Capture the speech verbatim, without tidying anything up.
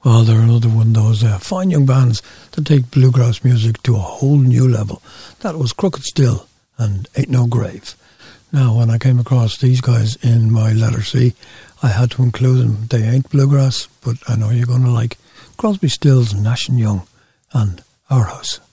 Well, they're another one of those uh, fine young bands that take bluegrass music to a whole new level. That was Crooked Still and Ain't No Grave. Now, when I came across these guys in my letter C, I had to include them. They ain't bluegrass, but I know you're going to like Crosby, Stills, Nash and Young and Our House.